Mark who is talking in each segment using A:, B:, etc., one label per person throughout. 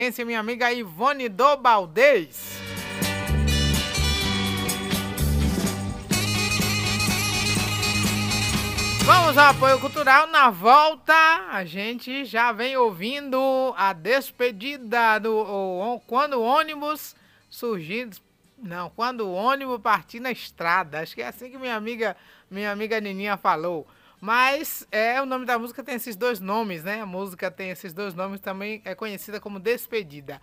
A: Minha amiga Ivone do Baldez. Vamos ao apoio cultural. Na volta, a gente já vem ouvindo a despedida do quando o ônibus surgir. Não, quando o ônibus partir na estrada. Acho que é assim que minha amiga Nininha falou. Mas o nome da música tem esses dois nomes, né? A música tem esses dois nomes, também é conhecida como Despedida.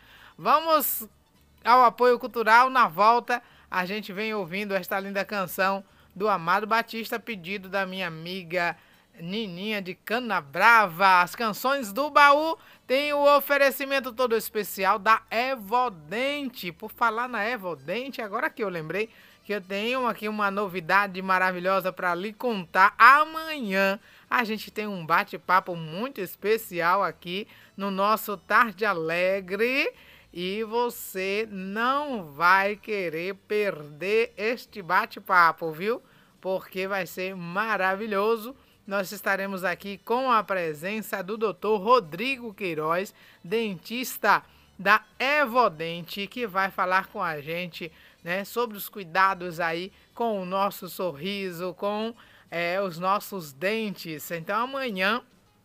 A: Vamos ao apoio cultural. Na volta, a gente vem ouvindo esta linda canção do Amado Batista, pedido da minha amiga Nininha de Canabrava. As canções do baú tem o oferecimento todo especial da Evodente. Por falar na Evodente, agora que eu lembrei que eu tenho aqui uma novidade maravilhosa para lhe contar. Amanhã a gente tem um bate-papo muito especial aqui no nosso Tarde Alegre e você não vai querer perder este bate-papo, viu? Porque vai ser maravilhoso. Nós estaremos aqui com a presença do Dr. Rodrigo Queiroz, dentista da Evodente, que vai falar com a gente, né, sobre os cuidados aí com o nosso sorriso, com os nossos dentes. Então amanhã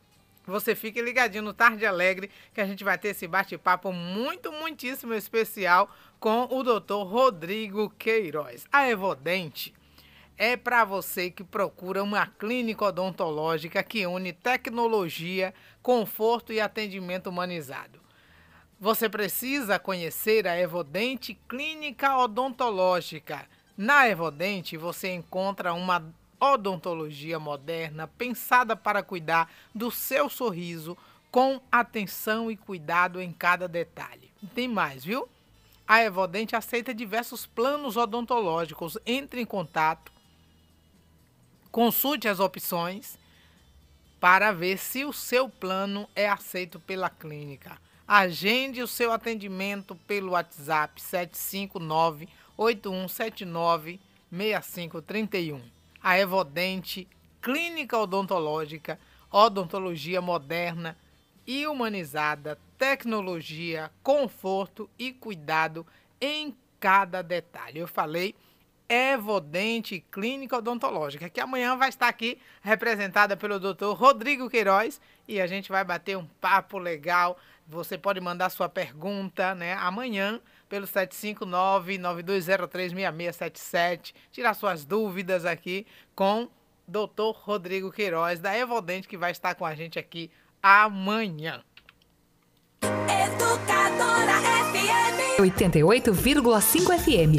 A: você fique ligadinho no Tarde Alegre, que a gente vai ter esse bate-papo muitíssimo especial com o Dr. Rodrigo Queiroz. A Evodente é para você que procura uma clínica odontológica que une tecnologia, conforto e atendimento humanizado. Você precisa conhecer a Evodente Clínica Odontológica. Na Evodente você encontra uma odontologia moderna pensada para cuidar do seu sorriso com atenção e cuidado em cada detalhe. Tem mais, viu? A Evodente aceita diversos planos odontológicos. Entre em contato, consulte as opções para ver se o seu plano é aceito pela clínica. Agende o seu atendimento pelo WhatsApp 759-8179-6531. A Evodente Clínica Odontológica, odontologia moderna e humanizada, tecnologia, conforto e cuidado em cada detalhe. Eu falei Evodente Clínica Odontológica, que amanhã vai estar aqui representada pelo Dr. Rodrigo Queiroz e a gente vai bater um papo legal. Você pode mandar sua pergunta, né, amanhã pelo 759-9203-6677, tirar suas dúvidas aqui com o Dr. Rodrigo Queiroz da Evodente, que vai estar com a gente aqui amanhã.
B: Educadora FM 88,5 FM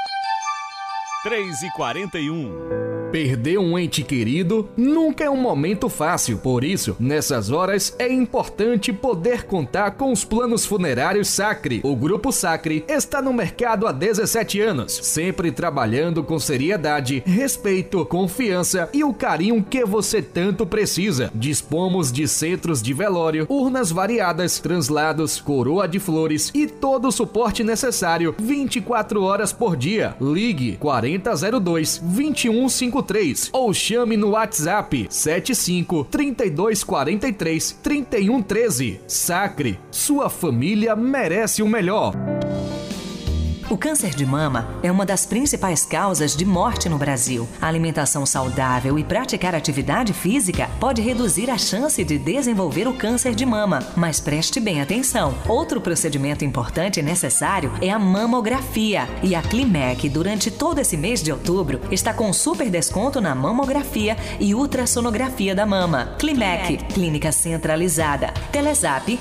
C: 3h41.
D: Perder um ente querido nunca é um momento fácil, por isso, nessas horas é importante poder contar com os planos funerários Sacre. O Grupo Sacre está no mercado há 17 anos, sempre trabalhando com seriedade, respeito, confiança e o carinho que você tanto precisa. Dispomos de centros de velório, urnas variadas, translados, coroa de flores e todo o suporte necessário 24 horas por dia. Ligue 4002-2153 ou chame no WhatsApp 75 3243 3113. Sacre, sua família merece o melhor.
B: O câncer de mama é uma das principais causas de morte no Brasil. A alimentação saudável e praticar atividade física pode reduzir a chance de desenvolver o câncer de mama. Mas preste bem atenção. Outro procedimento importante e necessário é a mamografia. E a Climec, durante todo esse mês de outubro, está com super desconto na mamografia e ultrassonografia da mama. Climec, clínica centralizada. Telezap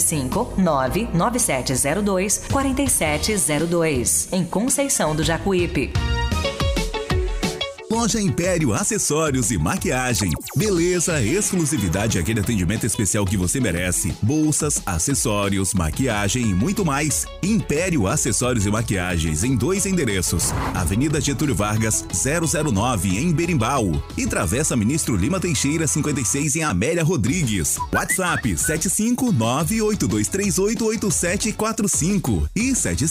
B: 75997024702. Em Conceição do Jacuípe.
E: Loja Império Acessórios e Maquiagem. Beleza, exclusividade e aquele atendimento especial que você merece. Bolsas, acessórios, maquiagem e muito mais. Império Acessórios e Maquiagens em 2 endereços. Avenida Getúlio Vargas, 009 em Berimbau. E Travessa Ministro Lima Teixeira, 56 em Amélia Rodrigues. WhatsApp 75982388745 e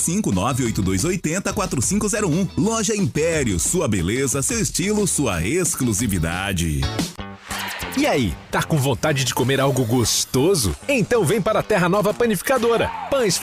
E: 75982804501. Loja Império, sua beleza, seu estilo, sua exclusividade.
C: E aí, tá com vontade de comer algo gostoso? Então vem para a Terra Nova Panificadora. Pães